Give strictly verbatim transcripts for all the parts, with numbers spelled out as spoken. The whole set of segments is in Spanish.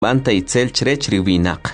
banta itzel chrech riwinak.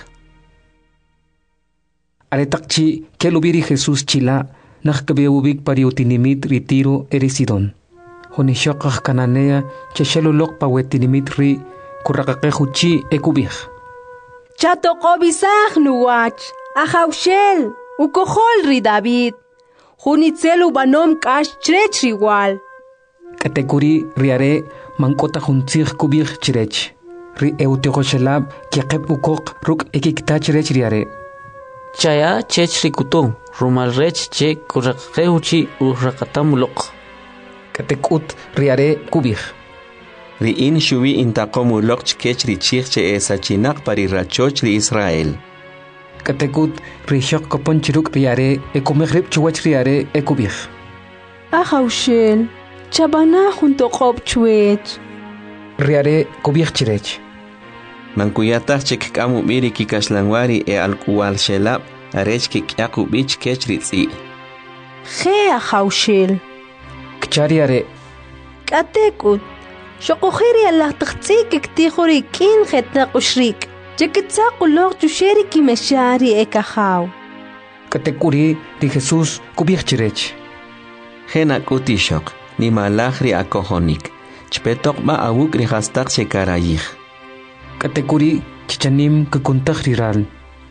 Aretakchi que lubiri Jesús chila nakkabeubik pariutinimit ritiro erisidon. Honishokah kananea cheshelulok pawetinimit ri kurakakeuchi ekubih. Chato kobisah nuwach ahaushel ukohol ri David. Hunitzelu banom kash chrech riwal. Katekuri riare mankota huntzih kubih chrech. Ri eutekoshelab kiaqeb ukok ruk ekikta chrech riare. Chaya chech rikuto rumal rech che kurakeuchi urakatamulok. Katekut riare kubih. Riin shuvi intakomulok chkech richich che esachinak parirachoch ri Israel. Katekut rishok koponchiruk riare ekumechrib chuwach riare ekubih. Ahaushel chabana junto kob chuech. Riare kubih chirech. Mankuyatach chek kamu miri kikashlangwari e alkuwal shelab arech kikyaku bich kech ritzi. Ge ahaushel. Kchariare. Katekut. Shokohiri Allah tachzik iktihuri kin chetnak ushrik. Jekitsak ulok chusheri kimeshari ekahaw. Katekuri di Jesús kubih chirech. Gena kutishok ni malachri akohonik. Chpetok ma awuk ri hastak chekarayih. Katekuri chichanim kukuntah riral.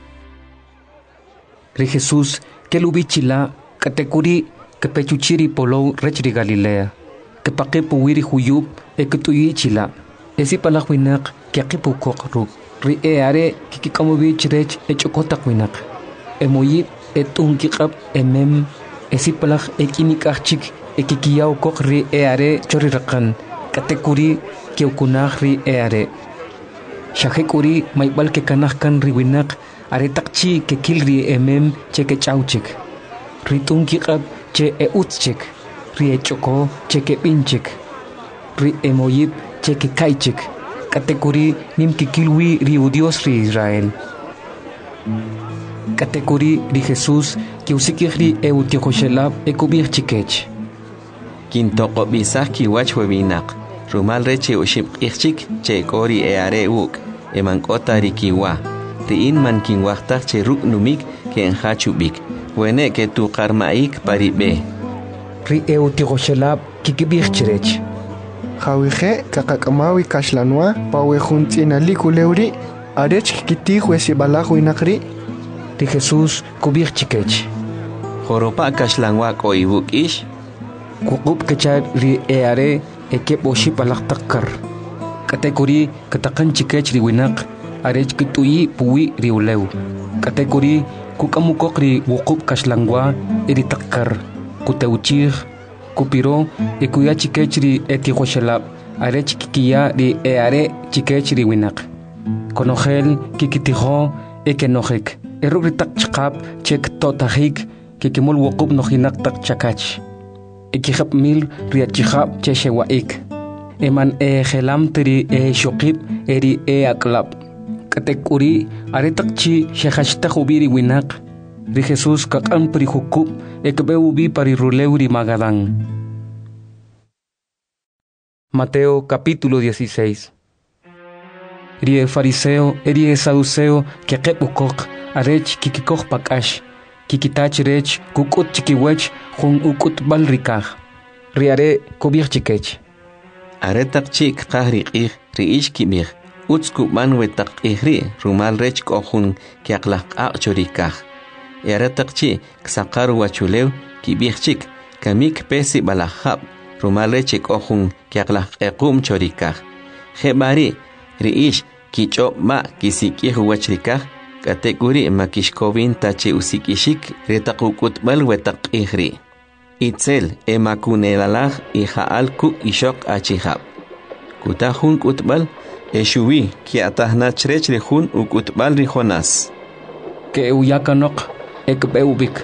Ri Jesús que lubichila katekuri que pechuchiri polo rechri Galilea. Que paqipu wiri huyub e kutuyi chila. Esi palakwinak que aqipu kokruk. Ri e are kikikamubi chirech e chokotak winak. E moyib e tunkikab e mem. Esi palak e kinikachik e kikiyaw kok ri e are chorirakan. Katekuri que ukunah ri e are. Shahekuri maibal que kanahkan riwinak are takchi que kilri emem che que chauchik. Ritunkiqab che e utchik. Ri e choko che que pinchik. Ri e moyib che que kaichik. Katekuri nim que kilwi ri udios ri Israel. Katekuri ri Jesús que usikiri e utiokoshelab e kubir chikech. Kintoko bisah kiwach webinak. Rumal reche uship ichik che kori e are uk. E mankota rikiwa. Riin man kinwachtak che ruk numik ke enhachubik. Wene ke tu karmaik paribe. Ri e utiokoshelab kikibir chirech. Jawije kakakamawi kashlanwa pawe juntina likuleuri arech kiti huesi balajo inakri. Ri Jesús kubir chikech. Joropa kashlanwa ko ibuk ish. Kukub kechar ri e are e kep oship alaktakar. Katekuri katakan chikech ri winak arech kituyi puwi ri ulew. Katekuri kukamukok ri wukub kashlangwa iri takkar. Kuteuchir kupiro e kuya chikech ri etihoshalab arech kikiya ri e are chikech ri winak. Konogel kikitiho e kenojek. Eruk ri tak chikab chek totahik kikimul wukub nohinak tak chakach. Ekihap mil riachihap cheshewaik. Eman e gelam teri e shokib eri e aklap. Katekuri aretakchi shehashta hubiri winak. Ri Jesús kakam pri hukub ekbeubi pari ruleuri magadán. Mateo capítulo dieciséis. Ri e fariseo eri e saduceo que kepukok arech kikikok pakash. Kikitach rech kukut chikiwech jun ukut balrikaj. Riare kubir chikech. Aretak chik kahri qih riish kibir. Utsku manwe tak ihri rumal rech kohun kiaklaq chorikaj. Aretak chi ksakar wachulew kibir chik kamik pesi balahab rumal rech kohun kiaklaq equm chorikaj. Hebari riish kicho ma kisikih wachrikaj. Katekuri makishkovin tache usikishik retakukut bal wetak ihri. Itzel emakunelalah ihaal ku ishok achihab. Kutahun kutbal eshuwi ki atahna chrech rehun ukutbal rijonas. Ke uyakanok ekbeubik.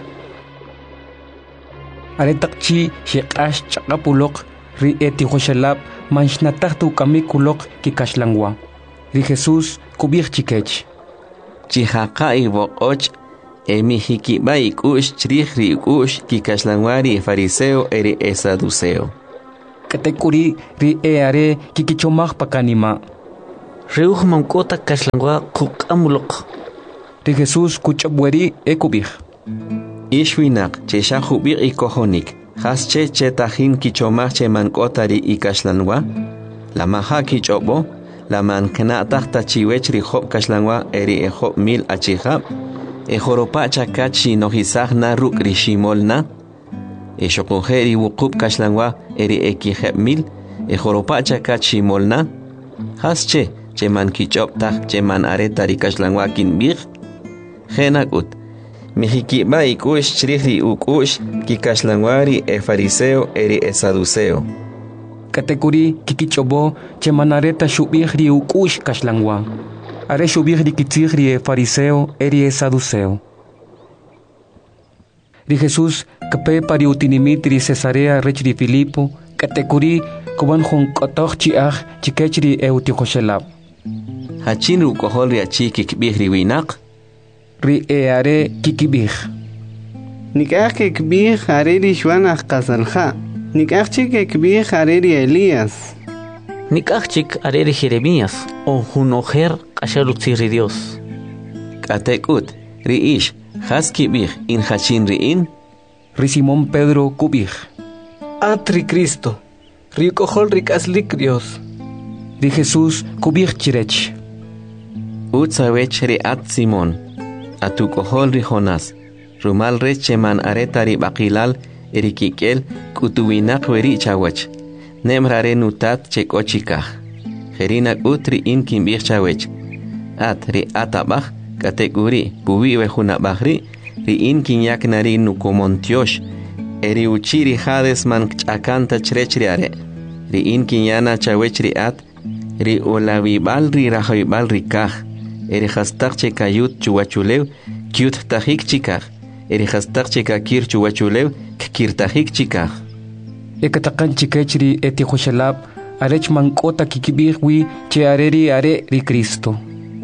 Aretakchi shekash chakapulok ri etihoshalab manshnatahtu kamikulok kikashlangwa. Ri Jesús kubir chikech. Chihaka ibokoch emi hikiba ikush chrihri ikush kikashlangwari fariseo eri e saduceo. Katekuri ri e are kikichomaj pakanima. Reuj mankota kashlangwa kukamuloq. Ri Jesús kuchabweri ekubij. Ishwinak che shahubir ikohonik. Has che che tajin kichomach che mankotari ikashlanwa. La maha kichobo. La mankena tahta chiwech ri hop kashlanwa eri e hop mil achihab. E joropa chakachi nohisag na ruk rishimolna. E shokojeri wukub kashlanwa eri ekiheb mil. E joropa chakachi molna. Has che che man kichop tah che man areta ri kashlanwa kin bir. Genakut. Mijikiba ikush chrihi ukush kikashlanwari e fariseo eri e saduceo. Katekuri kikichobo che manareta shubihri ukush kashlangwa. Are shubihri kitzihri e fariseo eri e saduceo. Ri Jesús kape pari utinimitri Cesarea rechri Filipo. Katekuri kuban hon kotoch chiach chikechri e utihoshelab. Hachin ukohol achi kikbihri winak. Ri e are kikibij. Nikach kikbij are ri shwanach kazalja. Nikach chik kikbij are ri Elías. Nikach chik are ri Jeremías. O hunojer kashalutziri Dios. Katekut. Ri ish. Has kibij in hachin ri in. Ri Simón Pedro kubij. Atri Cristo. Ri kohol ri kaslik Dios. Ri Jesús kubij chirech. Utzawech ri at Simón. Atukohol ri Jonás. Rumal reche man aretari bakilal erikikel kutuwinak weri chawach. Nemrare nutat chekochikah. Jerinak utri in kimbir chawech. At ri atabach kateguri puwi wejunabahri ri in kinyak nari nukomontiosh. Eri uchiri hades man chakanta chrechriare. Ri in kinyana chawech ri at ri olawibal ri rahoibal ri kah. Eri hastak chekayut chuwachulew kyut tahik chikah. Eri hastak chekakir chuwachulew kikir tahik chikah. Ekatakan chikechri eti hoshelab arech mankota kikibihwi che areri are ri Cristo.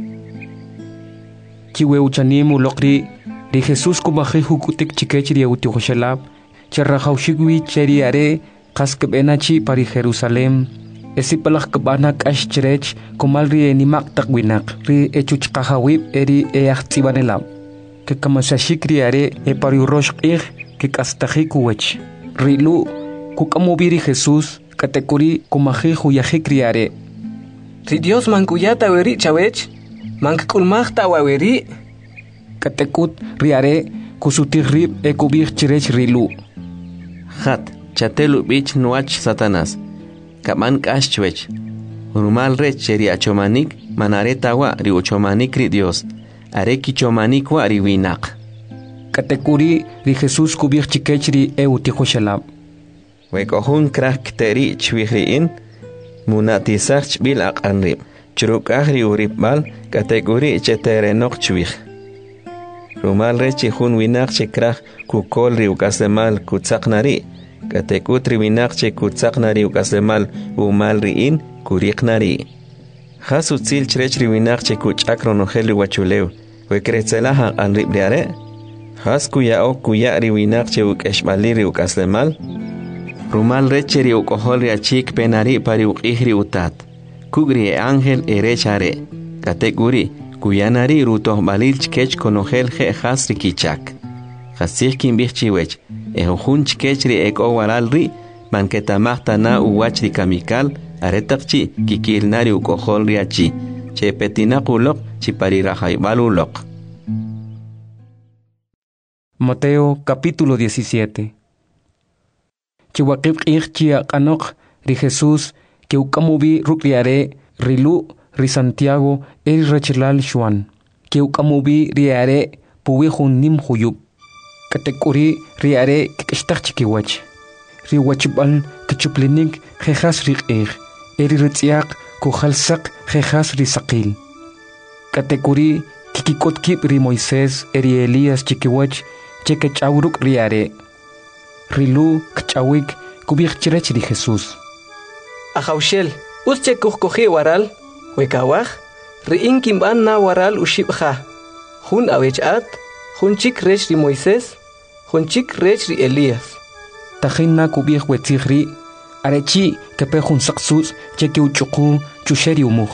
Kiwe uchanimu lokri ri Jesús kubaji hukutik chikechri eti hoshelab che rahaushigwi cheri are kaskbenachi pari Jerusalem. Esi palak kebanak ash cherech komal ri enimak takwinak ri echuch kahawib eri eachtibanelab ke kamasashikri are e pari rosh ir ke kastahikuwech ri lu kukamubiri Jesús katekuri kumaji huyajikri are Ri Dios mankuyata weri chawech mankulmachta waweri katekut ri are kusutirrib e kubir cherech ri lu Hat chatelu bich nuach Satanás. Kaman kashchwech. Rumal rech ri achomanik manareta wa ri uchomanik ri Dios. Are kichomanik wa ri winak. Katekuri ri Jesús kubir chikechri e utihoshelab. Wekohun krak teri chwihri in munatisach bil aqanrib. Churukahri uribal katekuri cheterenok chwih. Rumal rech hun winak chikrak kukol ri ukasemal kutsaknari. Katekutri winakche kutsaknari ukaslemal umal riin kuriknari. Has utzil chrechri winakche kuchakro nojeli wachulew. Wekretzelaha anribriare. Has kuyao kuyari winakche ukeshbaliri ukaslemal. Rumal recheri ukoholri achik penari pari ukihri utat. Kugri e ángel erechare. Katekuri kuyanari rutohbalil chkech konojel je hasri kichak. Hasih kimbihchiwech. Ehujun chkechri ek owaral ri manketamahta na uwachri kamikal aretakchi kikilnari ukohol riachi che petinakulok chiparirajaibalulok. Mateo capítulo diecisiete. Chiwakib irchia kanok ri Jesús que ukamubi rukriare rilu ri Santiago el rechilal Juan que ukamubi riare puwijun nim huyub. Katekuri riare kikishtakchikiwach. Riwachibal kichuplinik jejas riqir. Eri ritziak kujalsak jejas risakil. Katekuri kikikotkip ri Moisés eri Elías chikiwach chekechawruk riare. Rilu kchawik kubikchirech ri Jesús. Ajaushel, usche kuhkoji waral, wekawaj, riin kimban na waral ushibja. Hun awechat, hun chik rech ri Moisés, hun chik rech ri Elías. Tajina kubij wetzigri, arechi kepe hun saksus cheki uchuku chusheri umuj.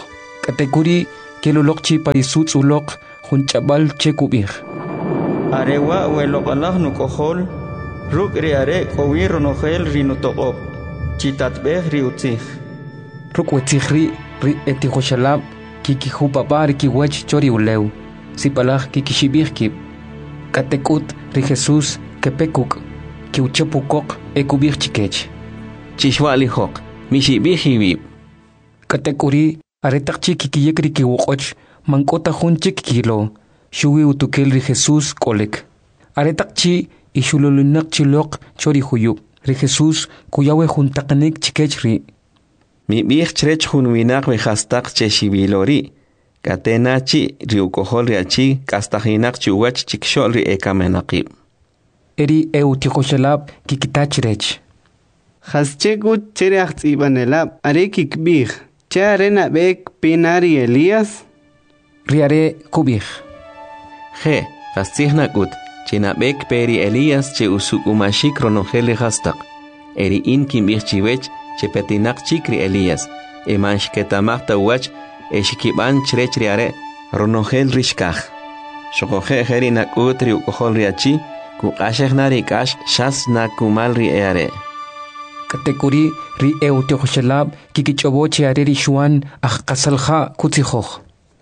Katekuri kelulokchi parisut ulok hunchabal chekubir. Arewa weloqalah nukohol ruk riare kowir nohel rinutokop chitatbeh riutzih. Ruk wetzihri ri etihoshalab kikihu papar kiwach chori uleu sipalaj kikishibirkib. Katekut ri Jesús kepekuk kiuchepukok ekubir chikech. Chishwalihok mishibihibib. Katekuri aretakchi kikiyekri kiwokoch mankota hunchik kilo shuwi utukel ri Jesús kolek. Aretakchi ishululunak chilok chori huyub ri Jesús kuyawe juntakanek chikechri. Mi bih chrech hun winak we hastak cheshibilori. Katenachi riukohol riachi kastahinak chuwach chikshol ri ekamenaqib. Eri eutihoshalab kikitachrech. Haschegut chereach ibanelab are kikbih. Charena bek pinari Elías. Riare kubih. Je, hastihnakut, chinabek peri Elías che usuk umashik ronogeli hastak. Eri in kimbih chiwech che petinak chikri Elías. Emansh ketamachta wach eshikiban chrech riare ronogel rishkach. Shokoje heri nakut riukohol riachi ku ashech narikash shas nakumal ri eare. Katekuri ri eutihoshalab kikichobo chiare ri shuan achkasalha kutzihoch.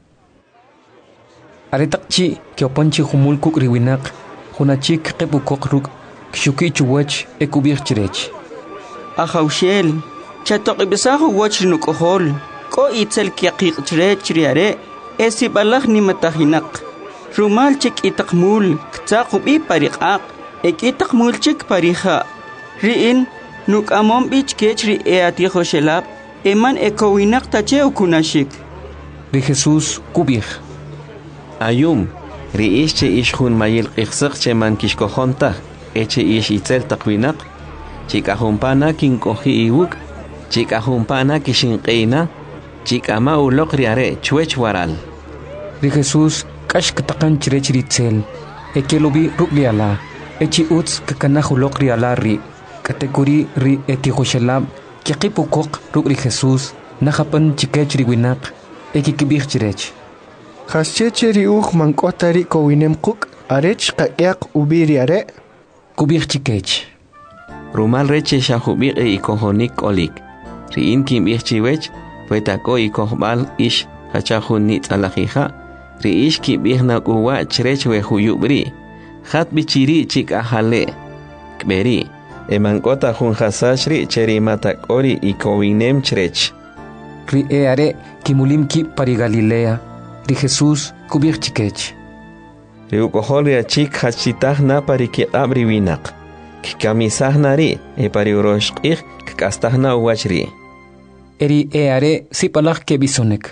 Aretakchi kiopanchi humul kuk riwinak hunachik kepukok ruk kshuki chuwach ekubir chirech. Ahaushel chatoqibisahu wach nukohol ko itzel kiaqik chirech riare esibalach ni matahinak. Rumal chik itakmul ktsaqubi pariqaq ekitakmul chik pariha. Riin nuk amom bich kechri eatihoshelab eman ekowinak tache ukunashik. Ri Jesús kubir. Ayum, riish che ish hun mayil qixsaq che man kishkohonta, eche ish itzel taqwinak, chikahumpana kinkohi iwuk, chikahumpana kishinqeina, chikama ulok riare chwech waral. Ri Jesús kashkatakan chirech ritzel, ekelobi rukliala, echi utz kakanahulok riala ri, katekuri ri etihoshalab, kiqipukok ruk ri Jesús, nahapan chikech riwinak, ekikibih chirech. Hascheche riuch mankotari kowinem kuk arech kayak ubiri are. Kubir chikech. Rumal reche shahubir e ikohonik olik. Riin kim ich chiwech, vetako ikohbal ish hachahun nit alahija. Riish kim ich na uwa chrech we huyubri. Hat bichiri chik ahale. Kberi. E mankota hun hasashri cheri matak ori ikowinem chrech. Ri e are kimulim ki pari Galilea. Ri Jesús kubir chikech. Riukohol riachik hachitah na pari ki abri winak. Kikamisah nari e pari uroshqih kastah na uwachri. Eri e are sipalach ke bisonek.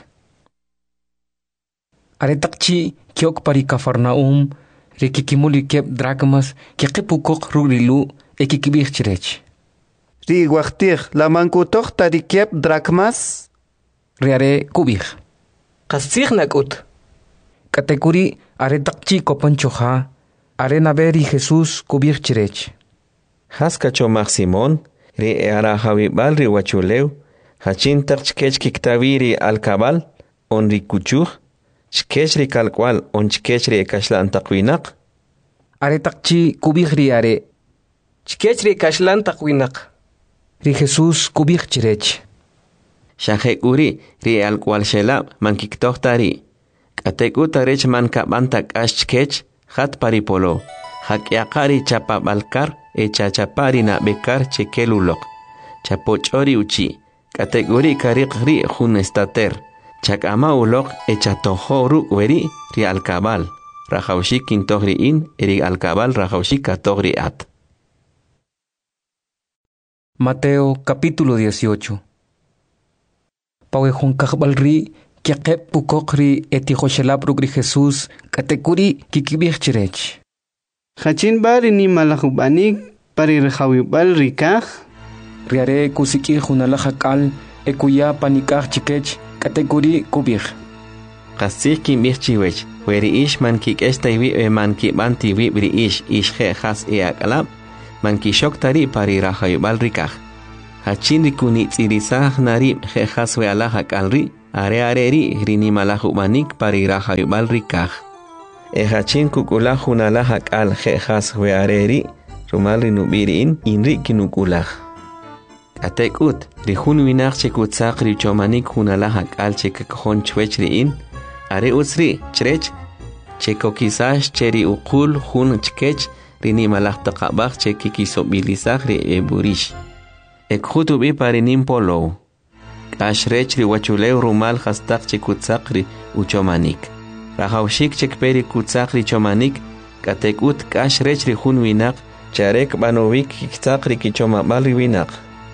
Are takchi kiok pari Kafarnaum ri kikimuli kep drachmas kikipukok rulilu e kikibir chirech. Ri wachtih la mankutoch tari kep drachmas. Ri are kubir. Qasih nakut. Katekuri are takchi kopanchoha are naberi Jesús kubir chirech. Haskacho Simón, ri eara hawibal ri wachuleu, hachin takchkech kiktaviri al cabal, on ri kuchuh, chkech ri kalkwal on chkech ri kashlan takwinak. Are takchi kubir ri are. Chkech ri kashlan takwinak. Ri Jesús kubir chirech. Shahekuri ri al kwal shelab man kiktohtari. Katekuta rech man kabantak ashchkech hat paripolo. Hakyakari chapa balkar e chachapari na bekar chekelulok. Chapochori uchi. Kategori karikri hun estater. Chakama ulok e chatohoru weri ri al kabal. Rajaushik kintohri in eri al kabal rajaushik katogri at. Mateo capítulo dieciocho. Pawehon kahbalri kiaqep pukokri etihoshalab rugri Jesús katekuri kikibir chirech. Hachin bari ni malahubanik pari rehawibal rikah. Riare kusiki hunalahakal ekuya panikah chikech katekuri kubir. Qasih kimbir chiwech, weri ish man kik estaiwi e man ki bantiwi bri ish ish he has e akalab, man ki shoktari pari rahawibal rikah. Hachin rikuni tsirisah nari he has we alahak alri, are are ri rini malahu manik pariraha yubal rikaj. Ejachin kukulaj hunalaj akal jejas we are ri rumal rinubiriin inri kinukulaj. Atekut rihun winaq chekutzaq richomanik hunalaj akal chekakjon chwech riin are utsri chrech chekokisash cheri uqul hun chkech rini malaj taqabaj chekikisobilizaj ri eburish. Ekhutubi parinim polo. Ashrech ri wachulew rumal hastaq chekutzaq ri uchomanik. Rahawshik chekperi kutzaq ri chomanik katekut kashrech ri hun winaq charek banovik kitzaq ri kichomabal ri winaq.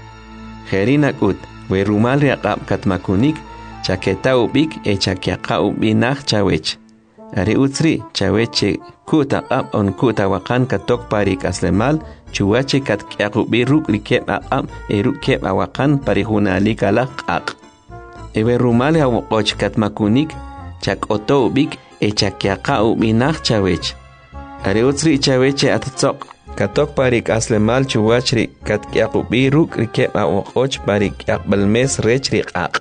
Jerinakut we rumal ri aqab katmakunik chaketa ubik e chakiaqa ubinaq chawech. Ari utsri chaweche kuta aqab on kuta waqan katok parik aslemal chuwache katkiaqubi ruk rikeb aqab e rukeb awaqan parihunalik alaq aq. Ewe rumal awqoch katmakunik chakoto ubik e chakiaqa ubinaq chawech. Ari utsri chaweche atzoq katok parik aslemal chuwachri katkiaqubi ruk rikeb awqoch parik aqbalmes rechri aq.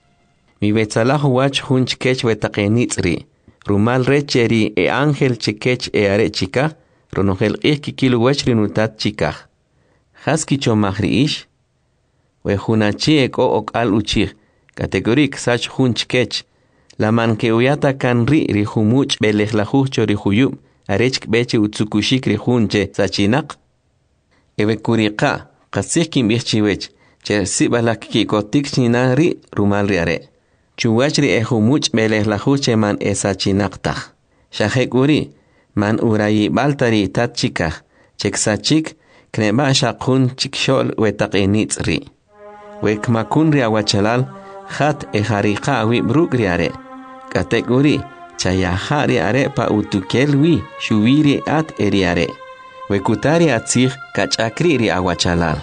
Mi betsalah wach hunch kech wetaqenitzri. Rumal recheri e ángel chikech e are chika, ronogel ik kilu wechri nutat chika. Haski chomahri ish, we hunachi eko ok al uchir, kategorik sach hun chikech, la man que uyata kan ri ri humuch belej la hucho ri huyub, arech beche utsukushik ri hunche sachinak. Ewe kurika, kasik bichchiwech, che sibalak ki kotik china ri rumal ri are. Chuwachri e humuch belej la huche man esa chinaqtaj. Shahekuri man urayi baltari tat chikaj. Cheksachik kneba shaqun chikshol wetaqenitzri. Wekmakun ri awachalal hat e harika awi brugri are. Katekuri chayahari are pa utukel wi shuwiri at eri are. Wekutari atzig kachakri ri awachalal.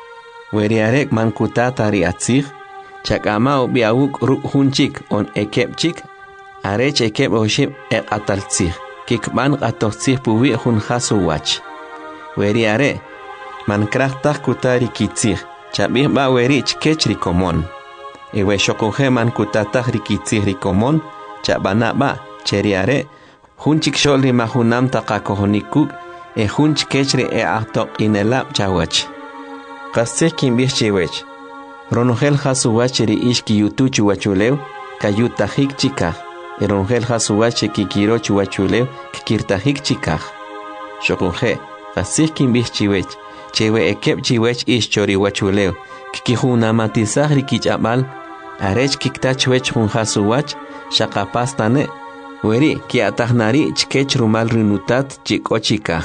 Weri arek man kutatari atzig Chakamao biawuk ruk hunchik on ekepchik, arech ekep oship e ataltzig, kikban atotzig puwi hun hasu wach. Weri are, man krachtak kutari kitzig, chabih ba weri chkech rikomon. Ewe shokoje man kutatak rikitzig rikomon, chabana ba, cheri are, hunchik shol mahunam takakohonikuk, e hunch kechri e ahtok inelap chawach. Kastik kimbih chiwech. Ronogel hasuwache ri ishki yutuchu wachulew, kayutahik chikaj. Ronogel hasuwache kikirochu wachulew, kikirtahik chikaj. Shokunje, kasik kimbih chiwech, chewe ekep chiwech ish chori wachulew, kikihunamatizaj ri kichamal, arech kiktachwech hun hasuwach, shakapastane, weri ki atahnari chkech rumal rinutat chiko chikaj.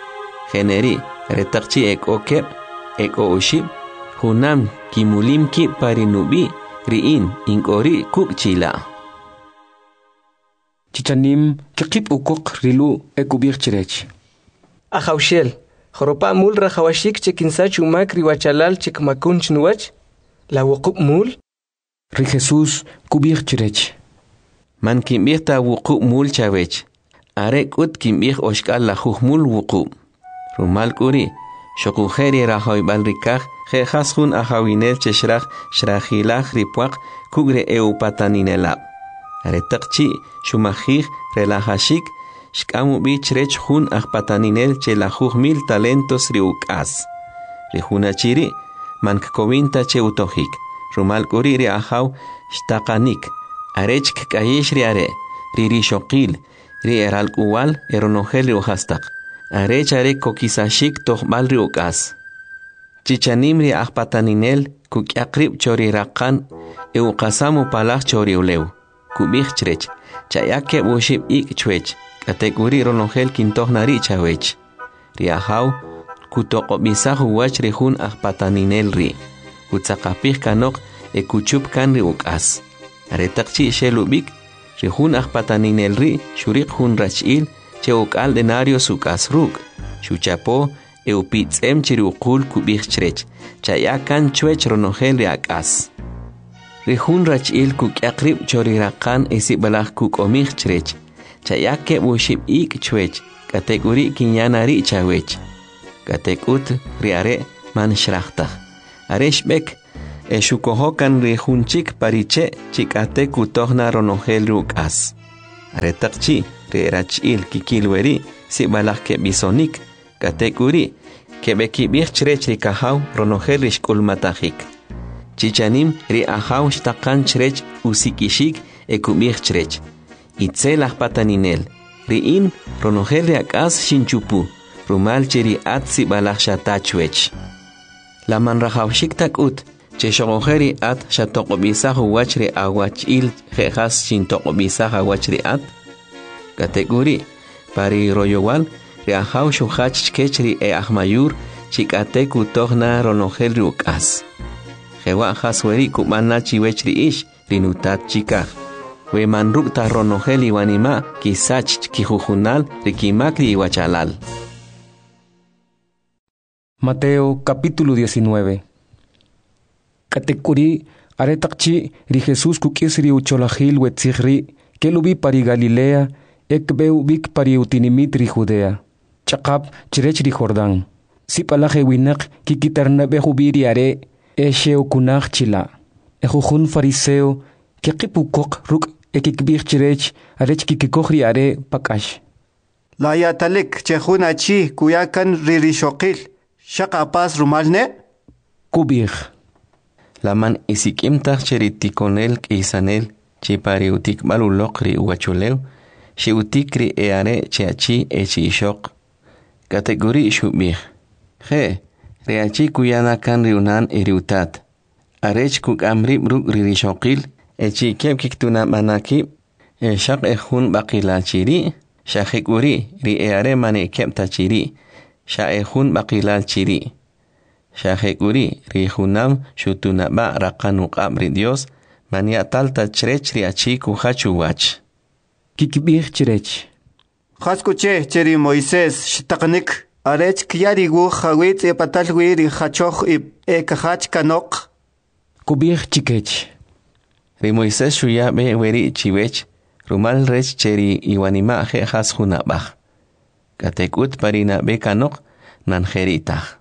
Generi, retakchi ek okep, ek o ushib, Hunam kimulim ki parinubi riin inkori kuk chila. Chichanim kikip ukok rilu ekubir chirech. Ajaushel, joropa mul rajawashik chekinsach umak riwachalal chekmakun chnuach, la wukup mul. Ri Jesús kubir chirech. Man kimbir ta wukup mul chavech. Arek ut kimbir oshkal la mul wukup. Rumal kuri, shokujeri rajoy balrikaj, Jejas hun ajawinel cheshraj shrajilaj ripuaq kugre eupataninelab. Aretakchi shumajij relajashik shkamu bichrech hun ajpataninel chelajuj mil talentos riukas. Rijunachiri mankkovinta che utojik. Rumal kuriri ajaw shtaqanik. Arech kayish riare ririshokil ri eralkuwal eronogel riujastaq. Arech arek kokisashik tojmal riukas. Chichanimri ajpataninel kukyaqrib chori raqan euqasamu palaj chori ulew. Kubij chrech, chayake bushib ik chwech, kateguri ronogel kintohnari chawech. Riahaw, kutoqobisaj uwach rihun ajpataninel ri. Kutzaqapij kanok e kuchup kan ri ukas. Aretakchi shelubik, rihun ajpataninel ri, shurik hun rachil, che ukal denario sukas ruk. Shuchapo, eupitzem chiriuqul kubij chrech, chayakan chwech ronogel riakas. Rihun rachil kukyaqrib chori raqan esibalaj kukomij chrech, chayake bushib ik chwech, kateguri kinyanari chawech. Katekut riare man shrachtaj. Areshbek, Eshukohokan ri hunchik pariche chikate kutohna ronogel rukas. Aretakchi ri erachil kikilweri si balak ke bisonik katekuri ke bekibich chrech ri kahaw ronogel rishkul matajik. Chichanim ri ahaw shtakan chrech usikishik ekubich chrech. Itzelach pataninel. Ri in ronogel ri akas shinchupu. Rumal chiri at si balak shatachwech. La manrahawshik takut. Che shogojeri at shatokobisah wachri awachil jejas chintokobisah awachri at kategori pari royowal ri ahaw shuhach chkechri e ahmayur chikate kutohna ronogel rukas jewa hasweri kumana chiwechri ish rinutat chikaj we manrukta ronogel iwanima kisach kijujunal rikimakri iwachalal. Mateo capítulo diecinueve. Katekuri aretakchi ri Jesús kukisri ucholahil wetzihri que lubi pari Galilea ekbeu bik pari utinimit ri Judea chakap chirech ri Jordán sipalaje winak kikitarna behubiri are esheo kunach chila ejujun fariseo que kipukok ruk ekikbir chirech arech kikikohri are pakash la yatalik chejuna chi kuyakan ririshokil shaqapas rumalne kubir Laman isikimtach cheritikonel kisanel chipari utik malulokri uachuleu shi utikri eare cheachi echi ishok kategori shubih he reachi kuyana kan riunan eriutat arech kuk amri bruk ririshokil echi kep kiktuna manaki eshak ehun bakila chiri shahikuri ri eare mane kepta chiri sha ehun bakila chiri Shahekuri rihunam shutunaba raqanuq amri Dios mania talta chrech riachi kuhachu wach. Kikibir chrech. Khaskuche cheri Moisés shtaqnik arech kyarigu khawit e patalwi ri khachoch e kahach kanok. Kubir chikech. Ri Moisés shuyabe weri chiwech rumal rech cheri iwanima he has hunabah. Katekut parina be kanok nanjeritah.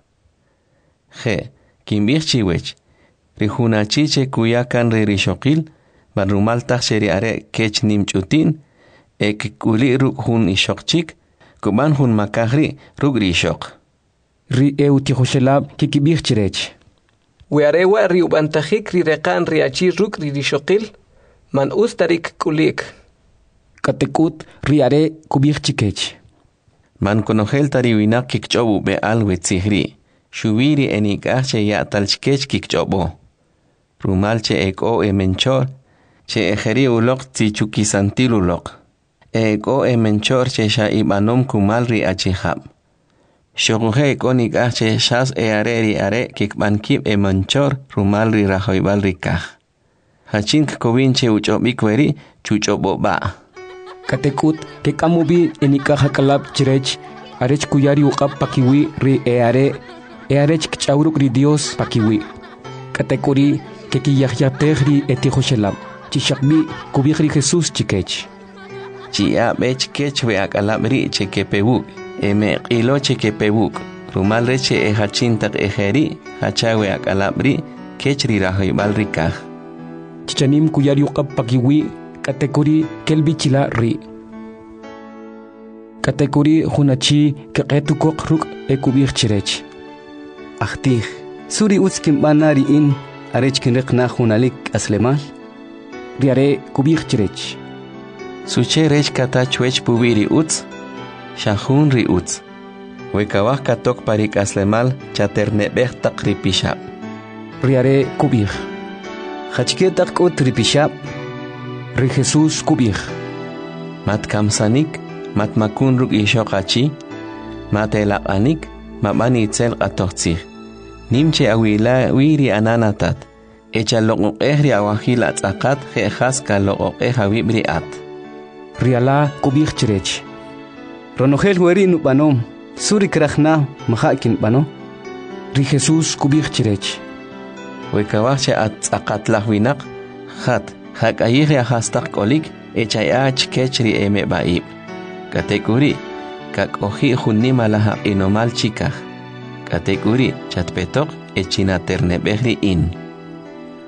Je, kimbir chiwech, rihuna chiche kuyakan ririshokil, barumal tacheri are kech nimchutin, ek kuli ruk hun ishokchik, kuban hun makahri ruk rishok. Ri eutihoshelab kikibir chirech. Wearewa riubantajik rirekan riachi ruk ririshokil, man ustarik kulik. Katekut riare kubir chikech. Man konogel tariwinak kikchobu be alwetzihri. Shubiri enikache ya talchkech kikchobo. Rumalche eko e menchor, che ejeri ulok tichukisantil ulok. Eko e menchor che sha ibanom kumalri achihab. Shoguhe eko nikache shas e areri are kikbankib e menchor rumalri rahoibalri kaj. Hachink kovinche uchobikweri chuchobo ba. Katekut ke kamubi enikaja kalab chirech arech kuyari uqab pakiwi ri e are Earech kchauruk ri Dios pakiwi. Katekuri que kiyahyatehri etihoshelab. Chishakbi kubihri Jesús chikech. Chia bech kech we akalabri chekepebuk. Eme ilo chekepebuk. Rumal reche e hachintak ejeri. Hachawe akalabri kechri rahoibal rikaj. Chichanim kuyari uqab pakiwi. Katekuri kelbichila ri. Katekuri hunachi keqetukok ruk ekubir chirech. Ahtih, suri utskim banari in arech kinriqna hunalik aslemal. Riare kubir chirech. Suche rech kata chwech pubiri uts, shahun ri uts. Wekawah katok parik aslemal chaternebeh tak ripishab. Riare kubir. Hachketak ut ripishab. Ri Jesús kubir. Mat kamsanik, mat makun ruk ishokachi, mat elaqanik, Mabani itzel qatoqtzih. Nimche awila wiri ananatat. Echa loqoqehri awahil atzaqat jejas ka loqoqeh awibri at. Riala kubir chirech. Ronogel weri nubanom. Suri krachna mahakin bano. Ri Jesús kubir chirech. Wekawache atzaqat lahwinak. Khat hak ayihri ahastak kolik. Echa yaach kechri eme baib. Katekuri. Kak oji junima laha inomal chikaj. Katekuri chatpetok echina ternebehri in.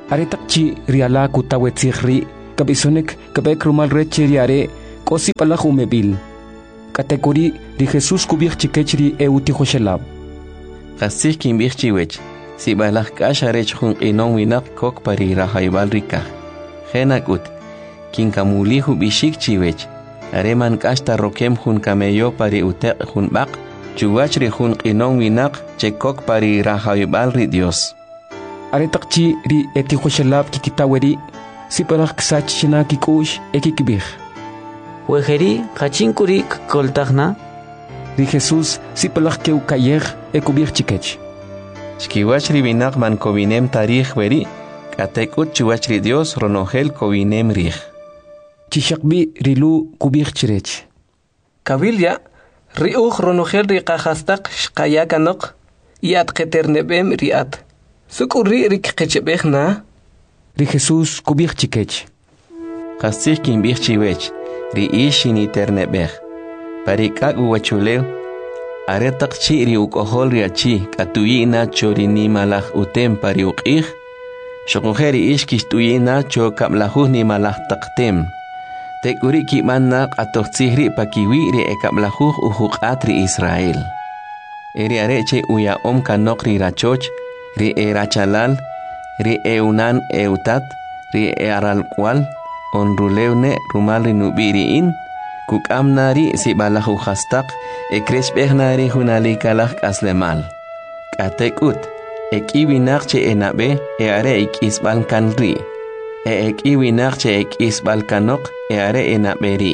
aretakchi riala kutawetzihri kabisonek kabek rumal reche riare kosi palahu mebil katekuri ri Jesús kubich chikechri euti hoshelab qasih kimbich chiwech si balak kasharech hun inon winak kok pari rahaibal rika genakut kin kamuli hu bishik chiwech areman kasta rokem hun kameyo pari utek hun bak chuwachri hun inon winak chekok pari rahaibal ri Dios aretakchi ri eti hoshelab kikitaweri si palak ksach china kikush ekikibich Wejeri kachinkuri koltagna ri Jesús si palak keu kayer ekubich chikech Chikiwachri binak man kovinem tarikh veri katekut chuwachri Dios ronogel kovinem rih chishakbi rilu kubich chirech Kabilya riuj ronogel riqahastak shqayakanok yat qeternebem riat sukuri rikqechebejna ri Jesús kubich chikech qasih kimbich chiwech ri ishini ternebej parikak uwachuleu aretak chi ri ukohol ri achi katuyina chorini malaj utem pari uqih shokojeri ishkish tuyina cho kablajuh ni malaj taqtem tekuri kimanna qatoqtsihri pakiwi ri ekablajuh uhuqat ri Israel eri areche uya om kanok ri rachoch ri erachalal ri eunan eutat ri eralkwal onruleune rumal ri nubiriin kukamnari si balahu khastak ekresh behnari hunali kalak aslemal katekut ekiwinarche enabe e are ikisbal kanri e ekiwinarche ikisbal kanok e are enaberi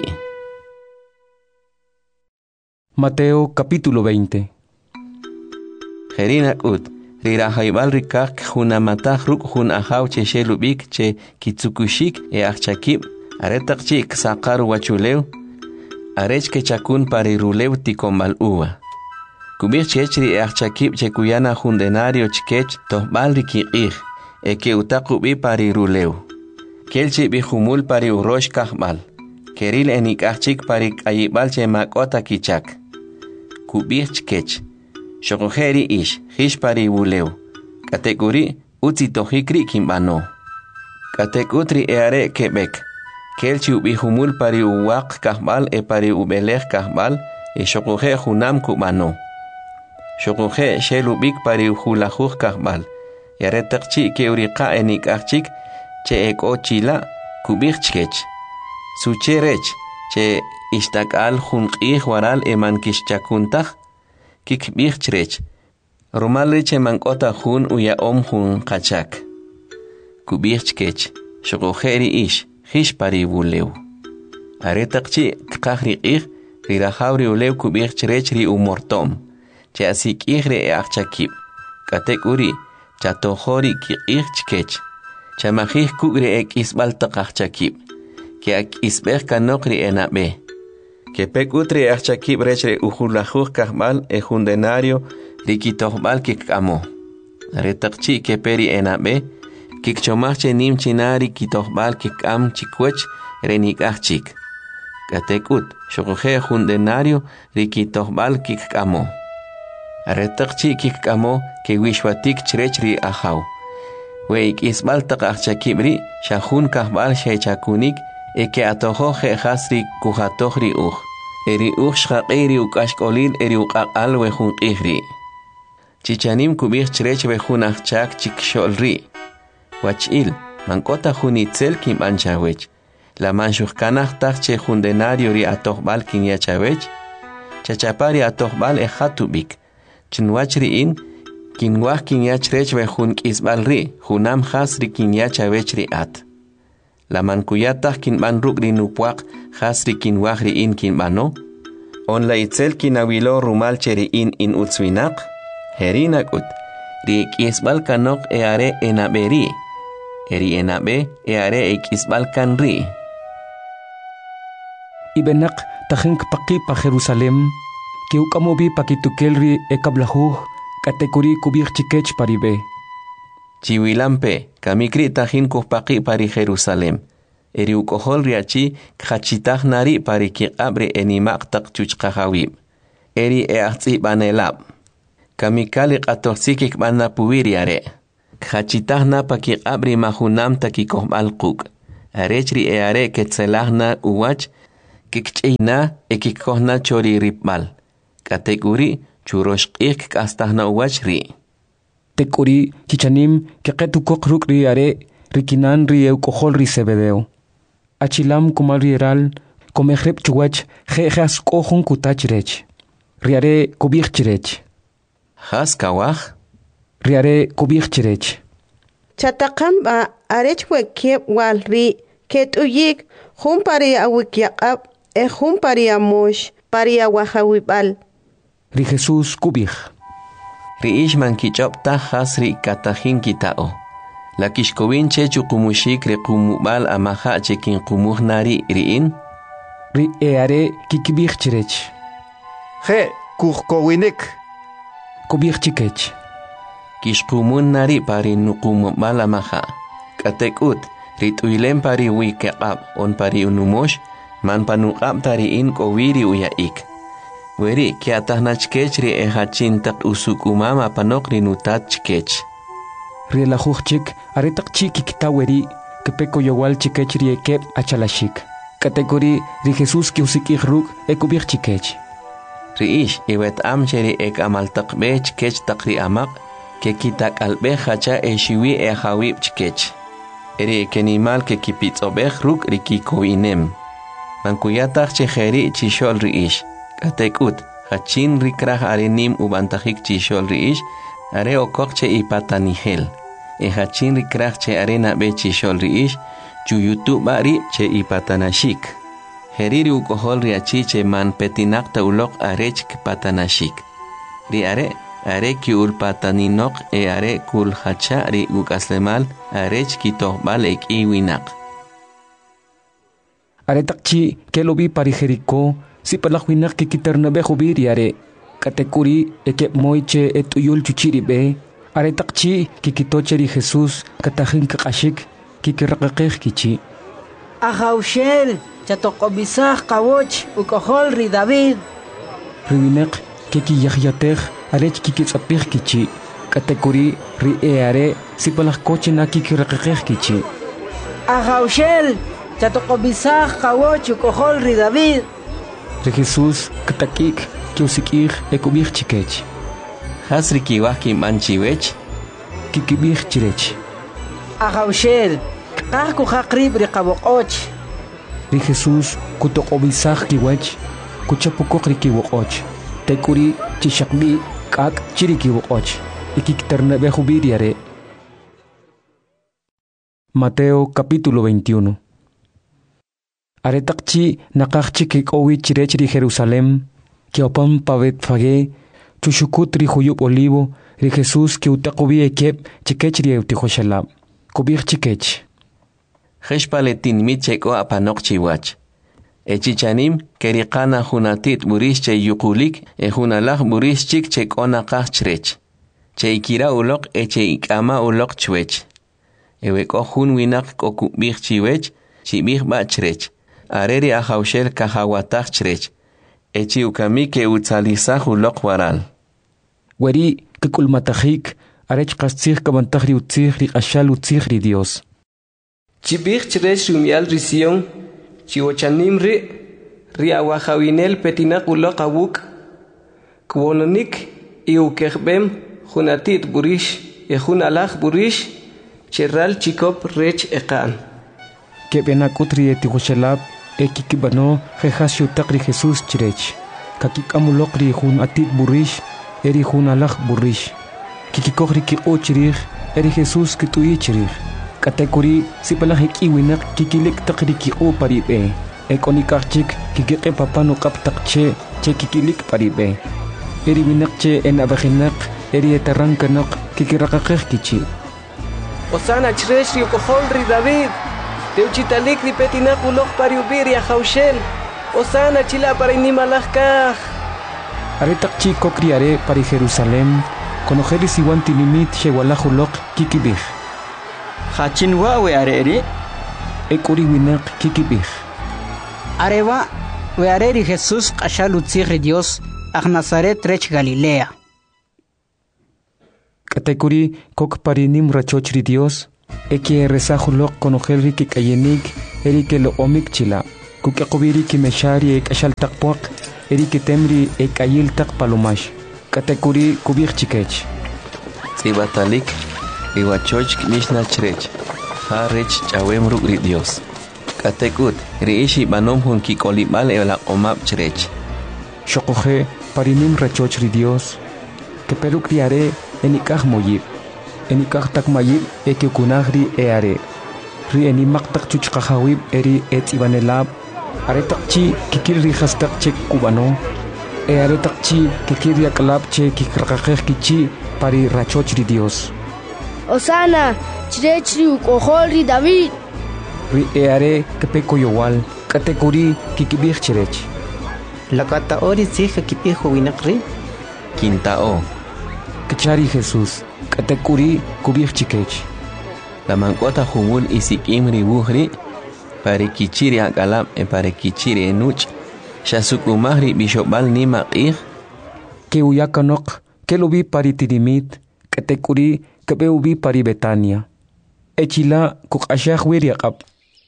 Mateo capítulo veinte Jerinakut rirahaibal rikak hunamatah ruk hun ahaw che shelubik che kitsukushik e achakib aretakchik sakar wachuleu arech que chakun pari rulew tikombal uwa kubich chechri e achakib che kuyana hundenario chkech tohbal rikiqih e que utakubi pari rulew kelchi bi humul pari urosh kahbal keril enik achik pari ayibal che makota kichak kubich chkech shokojeri ish hish pari wulew kategori utzi tohikri kimbano katekutri eare kebek kelchi ubi humul pari uwaq kahbal e pari ubelej kahbal e shokoje hunam kubano shokoje shelubik pari hulajuj kahbal yaretakchi ke uriqa enik achik che eko chila kubich chkech sucherech che ishtakal hunqih waral eman kishchakuntaj kikbich chrech rumal leche mankota hun uya om hun qachak kubich chkech shokojeri ish hish pari wulew aretakchi qahri qih rirahawri ulew kubich chrech ri umortom che asikih re achakib katekuri chatohori kiqih chkech chamajih kugre ek isbal taqachakib ke ak isbeh kanok ri enabe que pekutri achakib rechre ujulajuj kahbal e hundenario rikitohbal kikamo aretakchi ke peri enabe kikchomachche nim chinari kitohbal kikam chikwech renikachik katekut shokoje hundenario rikitohbal kikamo aretakchi kikamo ke wishwatik chrechri ahaw weik isbal taqachakibri shahun kahbal shechakunik eke atojo jehasri kujatojri uj eri uj shaqiri ukashkolil eri uqaqal wejun qihri chichanim kubich chrech wejun achak chiksholri wachil mankota junitzel kim anchawech la manshujkanaj tachche jundenario ri atojbal kin yachawech chachapari atojbal e hatubik chinwachri in kinwaj kin yachrech wejun kisbalri junam hasri kin yachawech ri at la mankuyatah kin ban rukri nupuaq hasri kin wahri in kin bano on la itzel kin awilo rumal cheri in in utzwinaq herinakut ri kisbal kanok e are enaberi eri enabe e are e kisbal kanri ibenak tajink paqi pa Jerusalem que ukamobi pakitukelri e kablahu katekuri kubir chikech paribe Chiwilampe, kamikri tajin kuspaqi pari Jerusalem. Eri ukohol riachi khachitaj nari pari kiqabre enimaq taq chuchqajawib. Eri e ahzi banelab. Kamikali qatoxikik bana puwiriare. khachitahna paki abri mahunam taki kohmal quk arechri e are ketzelahna uwach kikchina ekikohna chori ripmal kategori churoshqik kastahna uwach ri tekuri chichanim keqetu kokruk ri are rikinan ri eu kohol ri sebedeo achilam kumal riral komehrep chuwach jejas kohun kutachrech riare kobichirech has kawach riare kobichirech Chatakamba arech wekep walri ket uyik humpari awikyaqab e humpari amosh pari awahawibal ri Jesus kubich Riish mankichopta hasri katahin kitao. La kishkowinche chukumushik rekumubal amaha chekin kumuhnari riin. Ri eare kikibich chirech. He kuhkowinik. Kubich chikech. Kishkumun nari pari nukumubal amaha. Katekut rituilem pari wikekab on pari unumosh man panuqab tariin kowiri uyaik. Weri kiatahna chkech ri ehachin tak usuk umama panok rinutat chkech. Ri la chik aretak chiki kitaweri kepeko yowal chikech ri ekep achalashik. Kategori ri Jesus ki usik ruk ekubich chikech. Ri ish iwet amcheri ek amaltak be chkech tak ri amak ke kitak albe hacha e shiwi e hawib chkech. Eri ekenimal ke kipitsobech ruk ri kikoinem. Mankuyatak chejeri chishol ri ish. Katekut, hachin rikrah arenim ubantajik chishol riish, are okokche ipatanihel. E hachin rikrah che arena be chishol riish, chuyutu bari che ipatanashik. Heriri ukohol riachi che man petinakta ulok arech patanashik. Ri are, are ki ulpataninok e are kul hacha ri ukaslemal arech kitohbal ek iwinak. Are takchi kelobi pari Jericó. Si palakwinak kikitarna be hubiri are katekuri ekep moiche etuyul chuchiri be are takchi kikitocheri Jesus katahin kakashik kikirakakeh kichi Ahaushel chatokobisah kawoch ukohol ri David Riwinek kiki yahyateh arech kikitsapih kichi katekuri ri e are si palakkoche na kikirakakeh kichi Ahaushel chatokobisah kawoch ukohol ri David Re Jesus katakik kiusikih ekubich chikech. Hasri kiwah ki manchiwech kikibich chirech. Ahaushel kahku hakrib ri qaboqoch. Re Jesus kutokobisah kiwach kuchapukok ri kiwoqoch. Tekuri chishakbi kak chiri kiwoqoch. Ikiktarna behubiriare. Mateo capítulo veintiuno. Aretakchi nakakchi kikowi chirechri Jerusalem, kiopam pavet fage, chushukut ri huyup olivo, ri Jesus ki utakobi ekep chikechri eutihoshalab, kubich chikech. Heshpaletin mitcheko apanok chiwach. Echichanim kerikana hunatit burish che yukulik e hunalach burish chik chekona kachrech. Che ikira ulok e che ikama ulok chwech. Eweko hun winak kokubich chiwech, chibich bachrech. Areri ahaushel kahawatach chrech. Echi ukami ke utzalisah ulok waral. Weri kikulmatahik arech kastzih kabantahri utzih ri ashal utzih ri Dios. Chibich chrech rumial risión, chiwochanim ri, ri awahawinel petinak ulok awuk, kwononik iukehbem hunatit burish, e hunalach burish, cherral chikop rech ekan. Kebenakutri etihoshalab ekikibano jehasio takri Jesus chirech. Kakikamulokri hun atit burish, eri hun alach burish. Kikikokri ki o chirich, eri Jesus kitui chirich. Katekuri sipalahik iwinak kikilik takri ki o paribe. Ekonikachik kikike papano kap takche che kikilik paribe. Eri winakche en abahinak, eri etarankanak kikirakakeh kichi. Osana chresh yukohol ri David. Teuchitalik ri petinak ulok pariubiri ahaushel. Osana chila para inimalakah. Aretak chiko criare para Jerusalem. Conojeris iguan tilimit shewalahulok kikibich. Hachinwa we areri. Ekuri winak kikibich. Areva we areri Jesus kashalutzir Dios ach Nazaret rech Galilea. Katekuri kok parinim rachochri Dios. Eke rezahulok konohelri ki kayenik eri ke lo omik chila. Kukakubiri ki meshari ek ashal takpuak eri ke temri ek ayil tak palomash. Katekuri kubik chikech. Sibatalik riwachoch nishna chrech. Ha rech chawem rukri Dios. Katekut riishi banom hun ki kolibal ela omap chrech. Shokoje parinim rachochri Dios. Que peru criare enikah moyib. Enikah tak mayib eke kunahri eare. Ri enimak tak chuchkahawib eri et ibanelab. Are takchi kikir rihas tak chek kubano. Eare takchi kikir yakalab che kikrakakeh kichi pari rachochri Dios. Osana, chirechri ukoholri David. Ri eare kepeko yowal. Katekuri kikibih chirech. Lakata ori sija kipijo winakri. Quintao. Kachari Jesús. Katekuri kubih chikech. La mancota jumul isikim ribuhri. Pare kichiri akalab e pare kichiri enuch. Shasukumahri bishopal ni maqih. Que uyakanok. Que lo vi pari tirimit. Katekuri kebe ubi pari Betania. Echila kukashah wiriakap.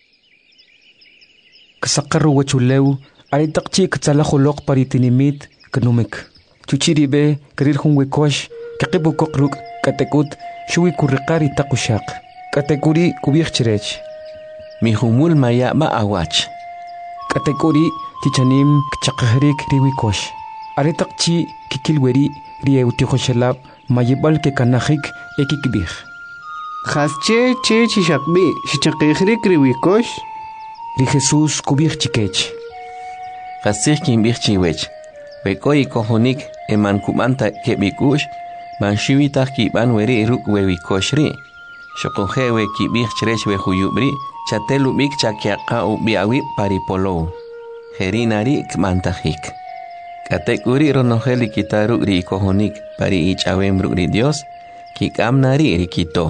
Kasakaru wachuleu. Ay takchi katsalahulok pari tinimit. Kanumik. Chuchiri be karir hun wekosh. Kakibu kokruk katekut shui kurikari takushak. Katekuri kubih chirech. Mi humul maya ma awach. Katekuri tichanim kchakahrik riwikosh. Aretakchi kikilweri rieutikoshalab mayibal ke kanahik ekikibih. Khasche che chishakbi shichakihrik riwikosh. Ri Jesús kubih chikech. Khasich kimbih chiwech. Bekoi kohonik eman kumanta kebikush. Manshivita ki ban weri ruk wewi koshri. Shokoje we ki bih chrech we huyubri. Chatelu bik chakiaka u biawi paripolo. Herinari kmantahik. Katekuri ronoheli kitaru ri kohonik pari ichawem ruk ri Dios. Kikamnari rikito.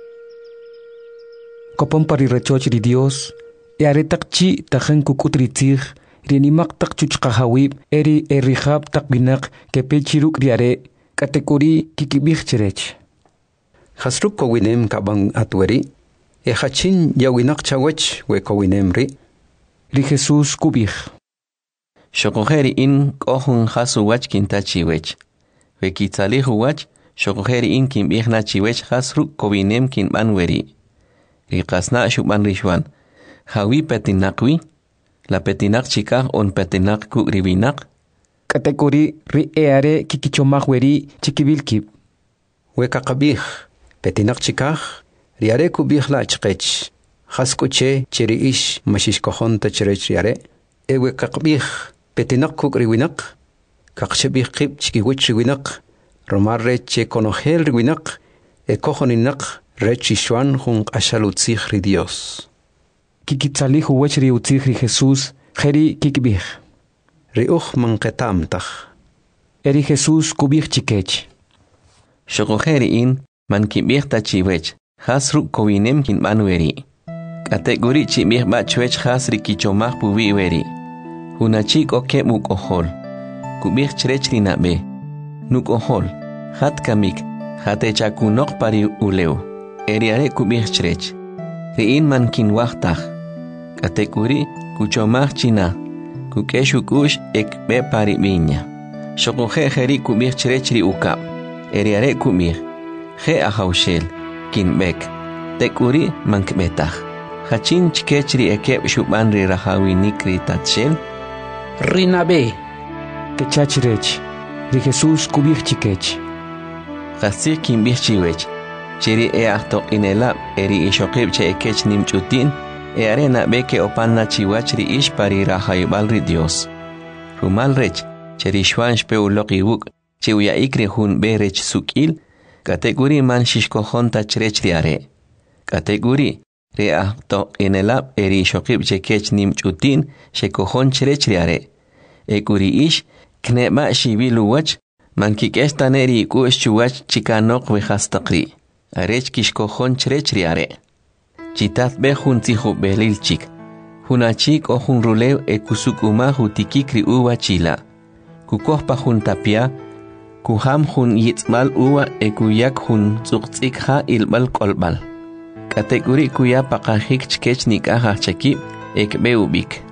Kopon pari rechoch ri Dios. Eare takchi tajen kukutri tzig. Rinimak tak chuchkahawib eri erihab tak binak kepechiruk riare. Katekuri kikibih chirech. Hasruk kowinem kabang atweri. E hachin yawinak chawech we kowinem ri. Ri Jesús kubih. Shokojeri in kohun hasu wach kintachiwech. We kitzalihu wach. Shokojeri in kimbih nachiwech hasruk kowinem kinban weri. Ri kasna shukban rishwan. Hawi petinakwi. La petinak chikah on petinak ku ribinak. Katekuri ri eare kikichomah weri chikibilkib. Weka kabih petinak chikah riare kubih la chkech. Haskuche cheri ish mashish kohon ta cherech riare. E weka kabih petinak kuk riwinak. Kakshebih kib chikiwich riwinak. Romarre che konohel riwinak. E kohoninak rechishwan hun ashalutzich ri Dios. Kikitzalihu wech ri utzich ri Jesús jeri kikibih. Riuch manketamtach. Eri Jesús kubih chikech. Shokojeri in man kibih tachiwech. Hasruk kowinem kin banweri. Kategori chibih bachwech hasri kichomah puwi weri. Hunachik oke muk ohol. Kubih chrech rinabe. Nuk ohol. Hat kamik. Hate chakunok pari uleu. Eriare kubih chrech. Riin man kin wachtach. Kategori kuchomah china. Kukeshukush ek be pari binya. Shokoje jeri kubih chrechri ukap. Eriare kumir. Je ahaushel. Kin bek. Tekuri mankbetach. Hachin chkechri ekep shuban ri rahawi nikri tatshel. Rinabe. Kechachrech. Ri Jesús kubih chikech. Hasir kin bih chiwech. Chiri e ahto inelab eri ishokib che ekech nimchutin. E arena beke opanna chiwachri ish pari rahayubal ri Dios. Rumal rech, cheri shwan shpeu loki wuk, che uya ikri hun be rech sukil, kategori man shishkohon tachrech riare. Kategori, re ahto inelab eri shokib che kech nim chutin, shekohon chrech riare. E kuri ish, kneba shibilu wach, man kikestaneri ikush chuwach chikanok vihastakri. Arech kishkohon chrech riare. Chitat be hun tihu belilchik. Hunachik o hun rulew e kusukuma hutikikri uwa chila. Kukohpa hun tapia. Kuham hun yitzmal uwa e kuyak hun tzuqtzik ha ilbal kolbal. Kategori kuya pakahik chkech nikah chaki ekbe ubik.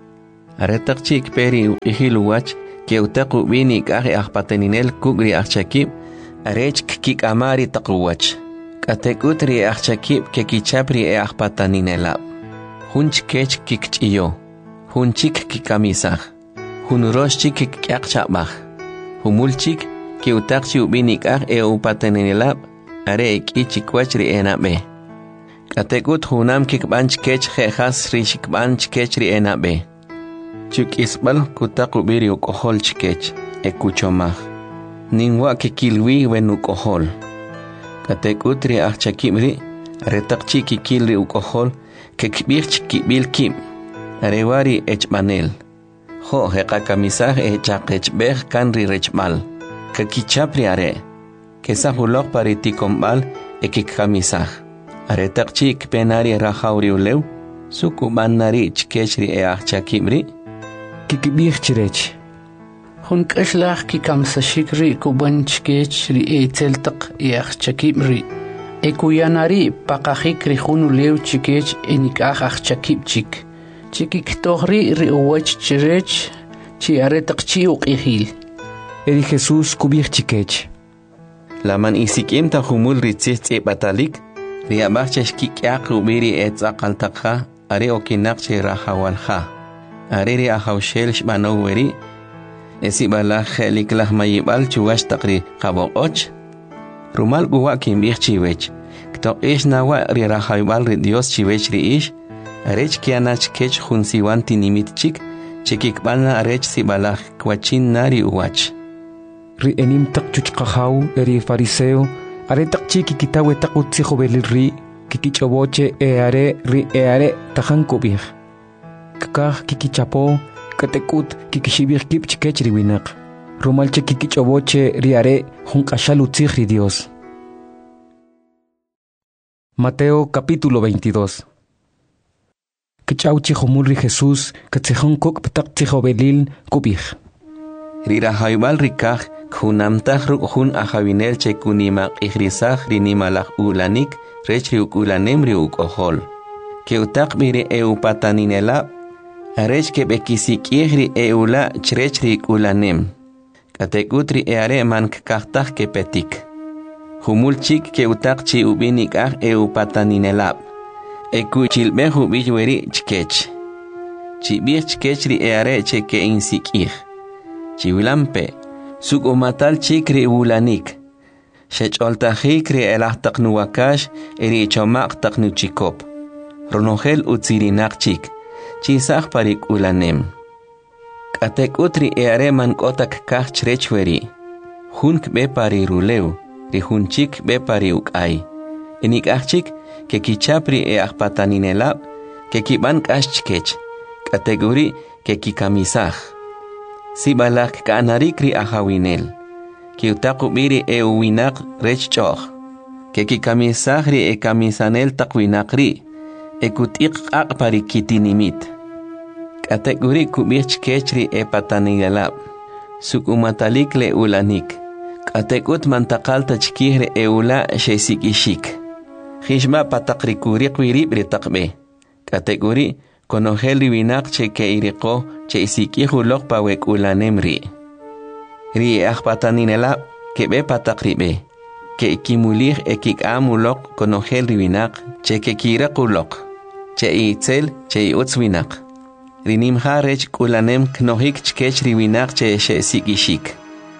Aretak chik peri ihiluwach ke utaku bini kahi ahpateninel kugri achaki arech kik amari takuwach. Kategutri achaki ke kichapri e ahpataninela. Hun chkech kikchiyo. Hun chik kikamisah. Hun rosh chik kikyakchabah. Humul chik ke utakchi ubini kah e upateninela are iki chikwachri enabe. Kategut hunam kikbanch kech khas rishikbanch kechri enabe. Chuk isbal kutaku biri ukohol chikech ekuchomah. Ningwa kikilwi wen ukohol. Katekutri achakimri retakchi kikilri ukohol kekbirch kibil kim. Arewari echmanel. Ho hekakamisah echakechbeh kanri rechmal. Kakichapri are. Kesahulok paritikombal ekikamisah. Aretakchi penari rahauri uleu. Sukuban nari chkechri e achakimri. Kikibir chirech. Hun kashlach kikamsashikri kuban chkechri e teltak e achakimri. E kuyanari pakahikri hunu leu chikech enikah achakipchik. Chikiktohri ri uwach chirech chi aretakchi uqihil. Eri Jesús kubir chikech. Laman isikim ta humul ritzit e batalik. Riabachech kikyak ubiri et zakaltakha are okinakche rahawalha. Ariri ahawshel shbanoweri. Esi bala khelik lah mayibal chuwash takri qaboqoch. Rumal guwa kimbih chiwech. Kto ish nawa ri rahawibal ri Dios chiwech ri ish. Arech kianach kech hunsiwanti nimit chik. Chikik bana arech si bala kwachin nari uwach. Ri enim tak chuchqahaw eri fariseo. Are tak chiki kitawe takut si jovelil ri. Kikichoboche e are ri e are tahan kubih. Kakah kikichapo katekut kikishibir kip chikech riwinak. Rumalche kikichoboche riare junkashalutzig ri Dios. Mateo capítulo veintidós. Kichauchi homulri Jesús katsehon kok ptak tijobelil kubih. Rira haibal rikah kunamtah ruk hun ahavinel che kunimak ihrisah rinimalak ulanik rech riuk ulanem riuk ohol. Keutak mire eupataninela arech ke bekisik ihri eula chrechri ulanem. Katekutri eare man kahtah ke petik. Humul chik ke utak chi ubinik ah eupataninela. Eku chilbe hubijweri chkech. Chibir chkechri eare che ke insik ih. Chiwilampe suk umatal chikri ulanik. Shecholtahikri elahtaq nuwakash eri chomaq taqnu chikop. Ronogel utsirinak chik. Chisaq parik ulanem. Katek utri eare man kotak kah chrechweri. Hunk be pari ruleu. Ri hunchik be pari ukay. Enik achik ke kichapri e akpataninelab. Ke kiban kash chkech. Kategori ke kikamisah. Si balak kaanarikri ahawinel. Ki utaku biri e uwinak rech choch. Ke ki kamisahri e kamisanel takwinakri. E kutik ak parikitinimit. Kategori kubich kechri e patanigalab. Sukumatalik le ulanik. Katekut mantakal tachkihre e ula shesikishik. Hishma patakrikurik wiribri takbe. Kategori konogel winak che ke iriko che isikihulok pawek ulanemri. Ri ahpataninela kebe patakribe. Ke ikimulih ekik amulok konogel riwinak che ke kirakulok. Che itzel che iutzwinak. Rinimha rech kulanem knohik chkech riwinak che shesikishik.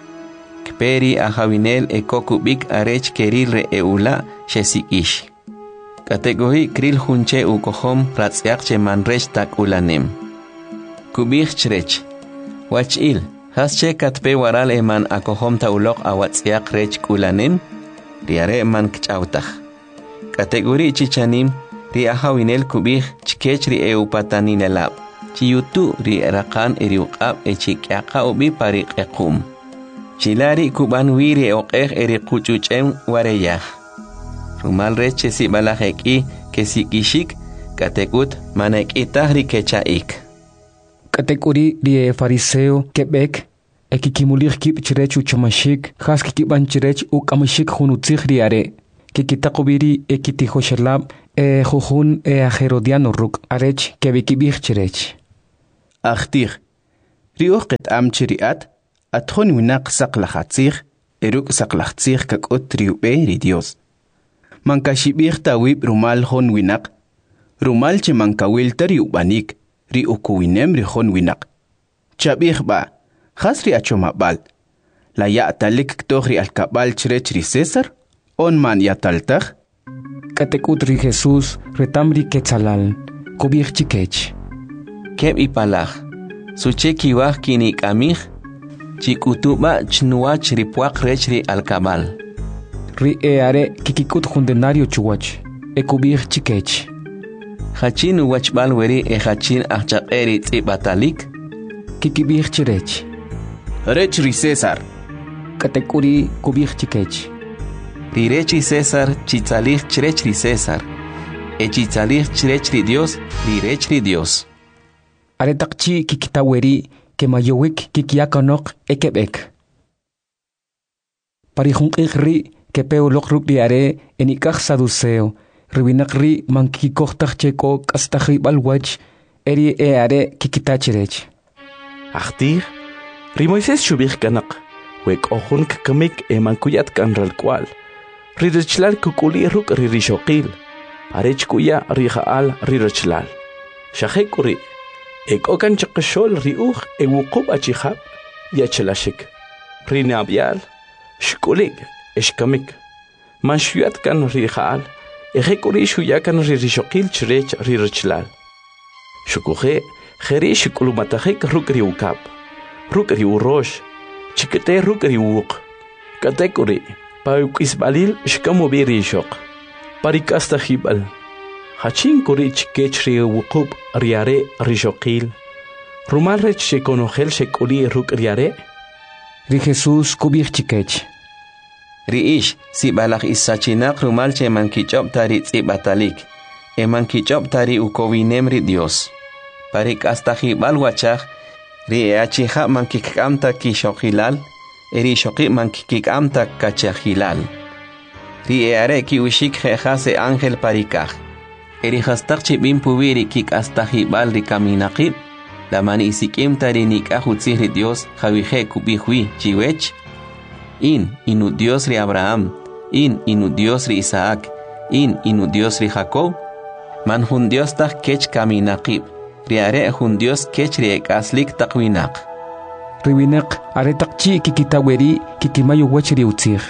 Kperi ahawinel ekokubik arech kerilre eula shesikish. Kategori kril hunche ukohom ratzyak che manrech tak ulanem. Kubich chrech. Wachil. Hasche katpe waral eman akohom taulok awatzyak rech ulanem. Riare eman kchautach. Kategori chichanim. Ri ahawinel kubich chkech ri eupataninelab. Chiyutu ri erakan eriukab echikyaka ubi parik ekum. Chilari kuban wiri oqeh eri kuchuchem wareyah. Rumal reche si balaheki ke sikishik katekut manek itahri kechaik. Katekuri rie fariseo kebek Ekikimulir kip chirech uchomashik, has kikiban chirech ukamashik hunutzig riare. Kikitaqobiri ekitihoshalab e jujun e ajerodiano ruk arech kebikibig chirech. Achtig. Rioqet am chiriat, atjon winak saklahatzig, eruk saklahatzig kakot riuberi Dios. Mankashibig tawib rumal hon winak, rumal che mankawil tariubanik, riukuwinem rihon winak. Chabig ba, hasri achomabal. La ya talik ktohri alkabal chirech ri César, on man yataltag. Katekutri Jesús retamri quetzalal, kubir chikech. Keb ipalaj, sucheki waj kinik amig, chikutuba chnuach ripuak rechri alkabal. Ri eare kikikut jundenario chuwach, e kubir chikech. Hachin wachbal weri e hachin achaperi tzibatalik, kikibir chirech. Rech ri César. Katekuri kubir chikech. Rirechi César, chitzalich chirechri César. E chitzalich chirechri Dios, rirechri Dios. Aretakchi kikitaweri, que mayowik kikiakanok ekebek. Parihun ikri, que peolok rukriare, enikach saduceo, ribinakri mankikochtach cheko, kastachi balwach, eri eare kikitachirech. Achtir, Rimoises shubich kanak, wek ohun kakamik e mankuyat kanral kwal. Ririchlal kukuli ruk ririshokil. Arech kuya rihaal ririchlal. Shahekuri. Ek okan chakashol riuch e wukub achihab yachelashik. Rinabial. Shkulig eshkamik. Manshuyat kan rihaal. Ehekuri shuyakan ririshokil chirech ririchlal. Shukuhe, Heri shikulumatahik ruk riukab. Ruk riurosh. Chikete ruk riuk. Katekuri. Pauk isbalil shkamubiri shok. Parikasta hibal. Hachin kuri chikechri wukub riare rishokil. Rumalrech shekonogel shekuli ruk riare. Ri Jesús kubir chikech. Riish si balak isachinak rumal che mankichop tari tzibatalik. E mankichop tari ukovinemri Dios. Parik hasta hibal wachach. Ri eachija mankikamta kishokilal. Eri shoki mankikamta kachahilal. Ri eare ki ushik jehase ángel parikaj. Eri hastak chibim pubiri kik hasta hibal ri kaminakib. La mani isikim tari nikahutzi Dios javije kubihui chiwech. In inu Dios ri Abraham. In inu Dios ri Isaac. In inu Dios ri Jacob. Man hun Dios tak kech kaminakib. Riare hun Dios kech ri ekaslik takwinak. Riwinak aretakchi kikitaweri kikimayo wachri utzir.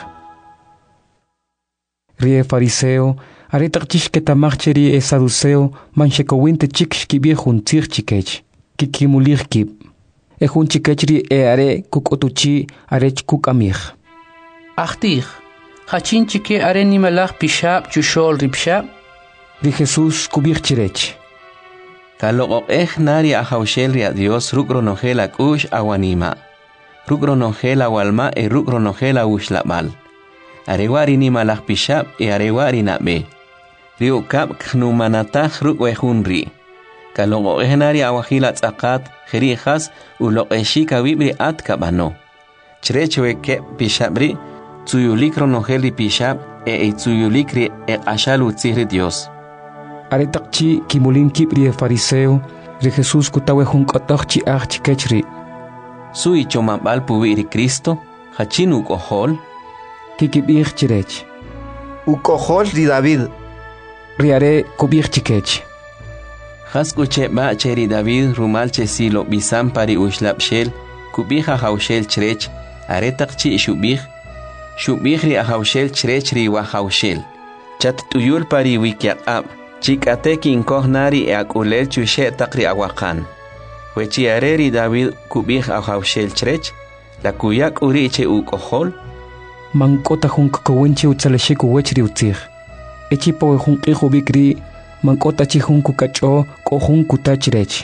Rie fariseo aretakchish ketamacheri e saduceo manchekowinte chiksh kibie juntzir chikech. Kikimulir kib. E jun chikechri e are kukotuchi arech kukamir. Achtir. Hachin chike are nimalach pishab chushol ripshab. Ri Jesús kubir chirech. Kalok ech nari a haushel a Dios rukronogela kush awanima. Rukronogela walma e rukronogela ushlabal. Arewari ni malach pishab e arewari nabe. Riu kap knumanatach rukwehunri. Kalok ech nari a wahila tzakat jerijas ulok eshika vibri at kabano. Chrechewe ke pishabri tsuyulik ronogeli pishab e tsuyulikri e ashalu tzihri Dios. Aretakchi kimulin kibri fariseo, Ri Jesús kutawe hun kotochi ach kechri. Sui chomabal pubiri Cristo, hachin ukohol. Kikibir chirech. Ukohol di David. Riare kubir chikech. Haskuche ba cheri David rumal chesilo bisam pari ushlapshel, kubiha haushel chirech, aretakchi shubih. Shubih ri ahaushel chirech ri wahaushel. Chat tuyul pari wikiak ab. Chikate kinkoh nari e akulel chushe takri awakan. Wechi areri David kubih ahaushel chrech, la kuyak uri che ukohol. Mankota hun kakawinche utsaleshiku wechri utzir. Echi pawe hun kihu bikri, mankota chi hun kukacho ko hun kutachrech.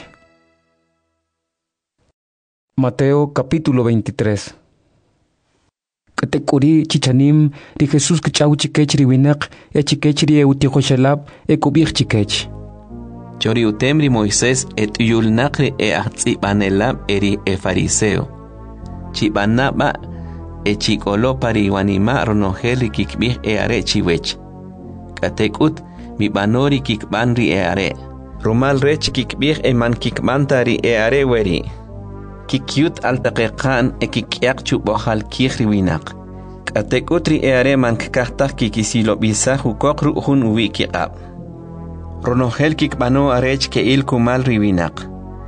Mateo capítulo veintitrés. Katekuri chichanim ri Jesús kchau chikechri winak e chikechri e utihoshalab e kubir chikech. Chori utemri Moisés et yulnakri e ahtzibanelab eri e fariseo. chibanaba e chikolo pari wanima ronogel kikbih e are chiwech. Katekut mi banori kikbanri e are. Rumal rech kikbih e man kikmantari e are weri. Kikyut altaqiqan e kikyak chubohal kihriwinak. Katekutri e are man kikahtak kikisilo bisa hukokru hun uwikiqab. Ronogel kikbano arech ke il kumal riwinak.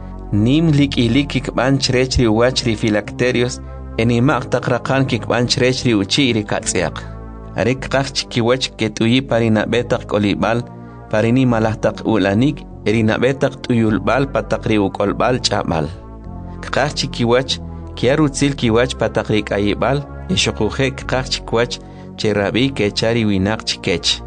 Nim lik ilik kikban chrech riwach rifilacterios enimaq taqraqan kikban chrech riuchi rikatsiaq. Arek qach kiwach ketuyi parina betaq kolibal parini malahtaq ulanik erina betaq tuyulbal pataqri ukolbal chabal. Qach kiwach kiarutzil kiwach pataqri kayibal eshuquje qach kiwach cherabi kechari winaq chikech.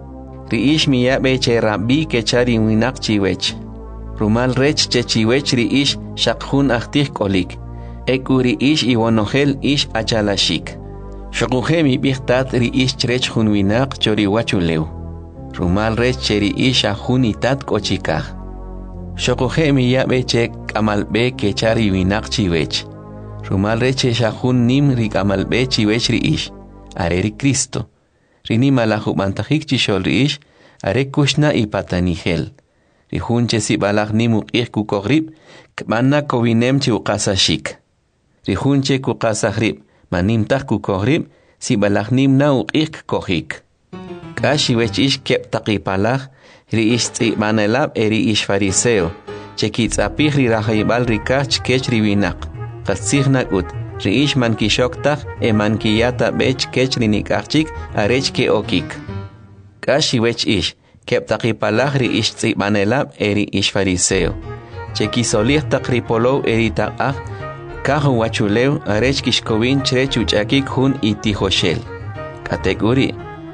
Riish miyabe cherabi kechari winaq chiwech. Rumal rech chechiwech riish shaqhun ahtih kolik. Ekuri ish iwanogel ish achalashik. Shaquje mi bihtat riish chrech hun winaq chori wachuleu. Rumal rech cheri ish ahun itat kochikah. Shaquje mi yabe chek amalbe kechari winaq chiwech. Rumal rech shaqhun nim rik amalbe chiwech riish. Areri Cristo. Rini malahu bantahik chishol riish are kushna ipatanigel. Rihunche si balak nimu ik kukohrib, kmana kovinem chi ukasashik. Rihunche kukasahrib, manim tak kukohrib, si balak nim na ukik kohik. Kashi wech ish kep takipalak, ri ish tsi manelab eri ish fariseo, chekitz apih ri rahayibal rikach kech riwinak. Katsih nakut, ri ish man kishoktak, e man kiyata bech kech rinikachik, arech ke okik. Kashi wech ish, Kep takipalak ri ish tsibanelab eri ish fariseo. Cheki solih takripolow eri takak, kahu wachuleu arech kishkowin chrech uchakik hun iti hoshel. Kategori.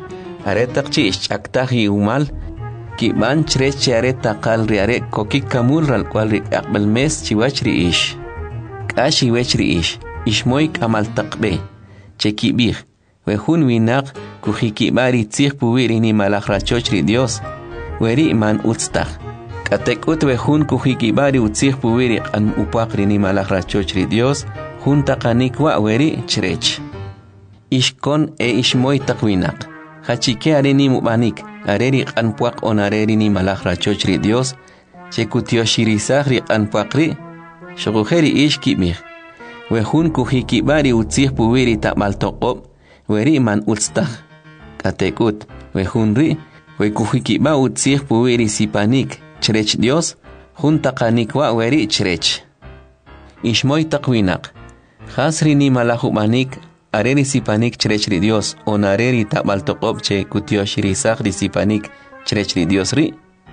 Aretakchi ish chaktahi umal, kiban chrech chare takal ri are kokik kamul ral kwal ri akbel mes chiwach ri ish. Kashi wech ri ish, ishmoik amal takbe. Cheki bih. Wehun winak kuhikibari tzih puwiri ni malakrachoch ri Dios. Weri man utztah. Katekut wehun kuhikibari utzih puwiri an upakri ni malakrachoch ri Dios. Hun takanikwa weri chrech. Ishkon e ishmoy takwinak. Hachike areni mubanik. Areri an puak on areri ni malakrachoch ri Dios. Chekutioshirisa ri an puakri. Shogujeri ish kibir. Wehun kuhikibari utzih puwiri takmal toqob. Weri man utztah. Katekut, wehunri, wekuhikiba utzih puwiri sipanik, chrech Dios, juntakanikwa weri chrech. Ishmoy takwinak. Hasri ni malahumanik, areri sipanik chrech ri Dios, onareri tabaltokob che kutioshirisak ri sipanik, chrech ri Dios ri.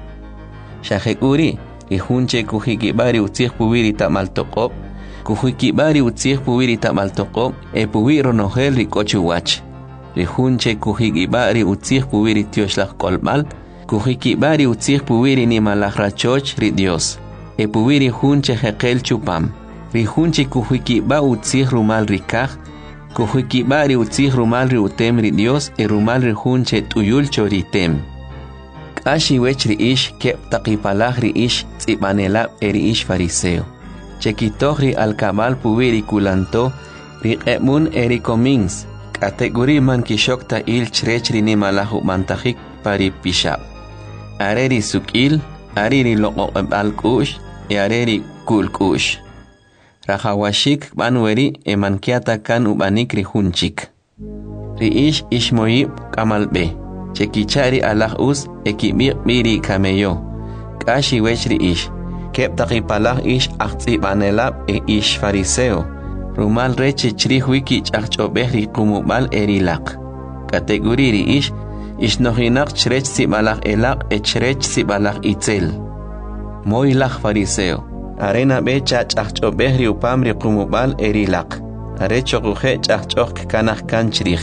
Shahekuri, ihunche kuhikibari utzih puwiri tamaltokob, kuhikibari utzih puwiri tamaltokob, e puwiro nohel ri kochuwach. Rihunche kuhikibari utzih puwiri tioshlach kolmal, kuhikibari utzih puwiri ni malakrachoch ri Dios. E puwiri hunche hekel chupam. Rihunche kuhikiba utzih rumal rikaj, kuhikibari utzih rumal ri utem ri Dios, e rumal ri hunche tuyul choritem. Kashi wech ri ish kep takipalach ri ish tzibanelab e ri ish fariseo. Chekitoh ri alkabal puwiri kulanto, ri emun eri komins. Kategori man kishokta il chrech ri ni malahu mantahik pari pishab. Areri sukil, areri loko alkush, e areri kulkush. Rahawashik banweri e mankiata kan ubanik ri hunchik. Ri ish ishmoyib kamalbe. Chekichari alah us e kibir biri kameyo. Kashi wech ri ish. Kep takipalah ish aktsi banelab e ish fariseo. Rumal reche chrih wiki chachobeh ri kumubal erilak. Kategori ri ish, ish nohinak chrech sibalak elak e chrech sibalak itzel. Moilak fariseo. Arena be chachobeh ri upam ri kumubal erilak. Are chokuhe chachok kanak kan chrih.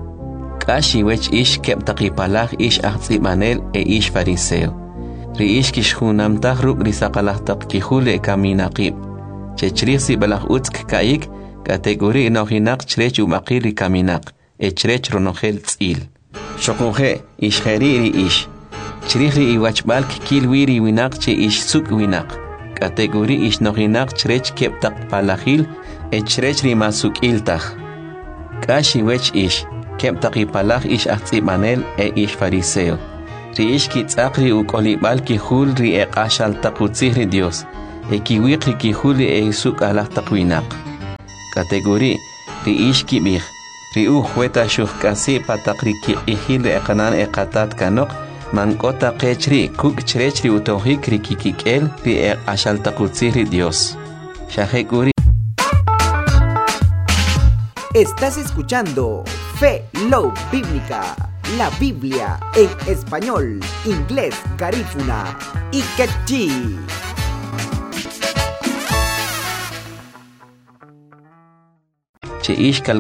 Kashi wech ish kep takipalak ish ahtsi banel e ish fariseo. Ri ish kishhunam tahruk ri sakalah takihule kaminaqib. Chechrih sibalak utsk kaik, kategori nohinak chrech umakiri kaminak, e chrech ronogel tzil. Shokuje, ishheri ri ish. Chrih ri iwachbal kikil wiri winak che ish suk winak. Kategori ish nohinak chrech kep tak palahil, echrech rimasuk iltaj. Kashi wech ish, kem taqipalaj ish ahtsimanel e ish fariseo. Ri ish kitzakri ukolibal kihul ri e qashal taqutzihri Dios. E kiwiqri kihuli e suk alaj taqwinak. Kategori, ri ish kibij. Ri u hueta shuhkasi pataqri kiqihil e qanan e qatat kanok. Man kota qechri kuk chrechri utohik ri kikikel ri e qashal taqutzihri Dios. Shahekuri. Estás escuchando Fe Love Bíblica, la Biblia en español, inglés, garífuna y quechí. Che ishkal